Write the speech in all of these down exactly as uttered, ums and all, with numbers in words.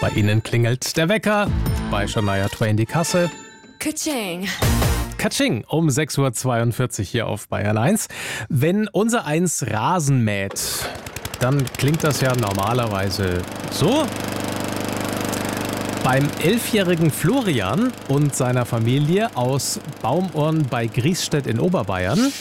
Bei Ihnen klingelt der Wecker, bei Shania Twain die Kasse. Katsching. Katsching, um sechs Uhr zweiundvierzig hier auf Bayern eins. Wenn unser Eins Rasen mäht, dann klingt das ja normalerweise so. Beim elfjährigen Florian und seiner Familie aus Baumurn bei Griesstedt in Oberbayern,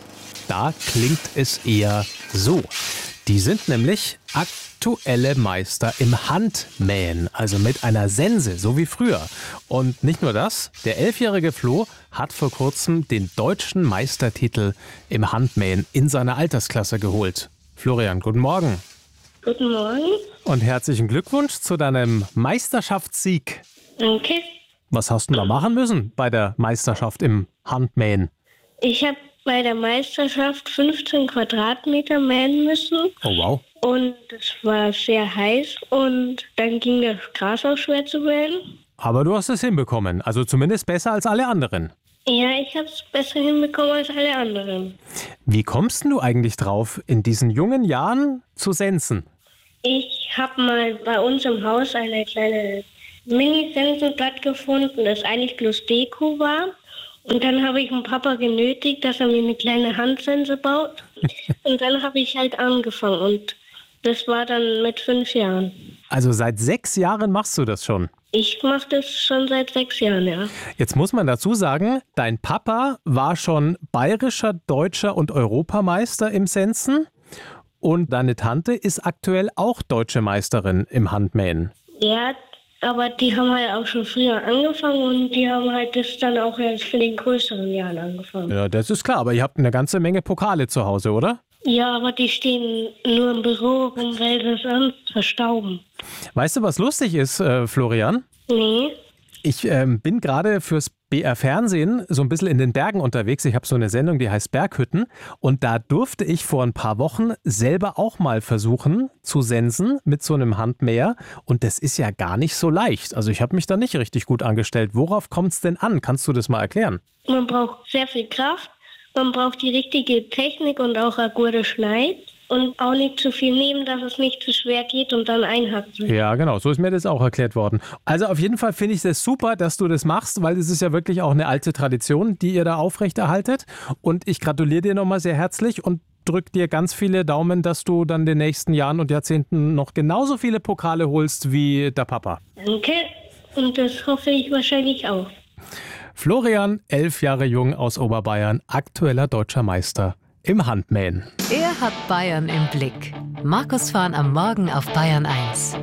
da klingt es eher so. Die sind nämlich aktuelle Meister im Handmähen, also mit einer Sense, so wie früher. Und nicht nur das, der elfjährige Flo hat vor kurzem den deutschen Meistertitel im Handmähen in seiner Altersklasse geholt. Florian, guten Morgen. Guten Morgen. Und herzlichen Glückwunsch zu deinem Meisterschaftssieg. Danke. Was hast du da machen müssen bei der Meisterschaft im Handmähen? Ich habe bei der Meisterschaft fünfzehn Quadratmeter mähen müssen. Oh wow. Und es war sehr heiß und dann ging das Gras auch schwer zu mähen. Aber du hast es hinbekommen, also zumindest besser als alle anderen. Ja, ich habe es besser hinbekommen als alle anderen. Wie kommst du eigentlich drauf, in diesen jungen Jahren zu sensen? Ich habe mal bei uns im Haus eine kleine Mini-Sensenblatt gefunden, das eigentlich bloß Deko war. Und dann habe ich den Papa genötigt, dass er mir eine kleine Handsense baut. Und dann habe ich halt angefangen und das war dann mit fünf Jahren. Also seit sechs Jahren machst du das schon? Ich mache das schon seit sechs Jahren, ja. Jetzt muss man dazu sagen, dein Papa war schon bayerischer, deutscher und Europameister im Sensen. Und deine Tante ist aktuell auch deutsche Meisterin im Handmähen. Ja, aber die haben halt auch schon früher angefangen und die haben halt das dann auch erst in den größeren Jahren angefangen. Ja, das ist klar, aber ihr habt eine ganze Menge Pokale zu Hause, oder? Ja, aber die stehen nur im Büro rum, weil das sonst verstauben. Weißt du, was lustig ist, äh, Florian? Nee. Ich ähm, bin gerade fürs B R Fernsehen so ein bisschen in den Bergen unterwegs. Ich habe so eine Sendung, die heißt Berghütten. Und da durfte ich vor ein paar Wochen selber auch mal versuchen zu sensen mit so einem Handmäher. Und das ist ja gar nicht so leicht. Also ich habe mich da nicht richtig gut angestellt. Worauf kommt es denn an? Kannst du das mal erklären? Man braucht sehr viel Kraft, man braucht die richtige Technik und auch eine gute Schneid. Und auch nicht zu viel nehmen, dass es nicht zu schwer geht und dann einhacken. Ja, genau. So ist mir das auch erklärt worden. Also auf jeden Fall finde ich es super, dass du das machst, weil es ist ja wirklich auch eine alte Tradition, die ihr da aufrechterhaltet. Und ich gratuliere dir nochmal sehr herzlich und drück dir ganz viele Daumen, dass du dann in den nächsten Jahren und Jahrzehnten noch genauso viele Pokale holst wie der Papa. Danke. Und das hoffe ich wahrscheinlich auch. Florian, elf Jahre jung aus Oberbayern, aktueller deutscher Meister im Handmähen. Er hat Bayern im Blick. Markus Fahn am Morgen auf Bayern eins.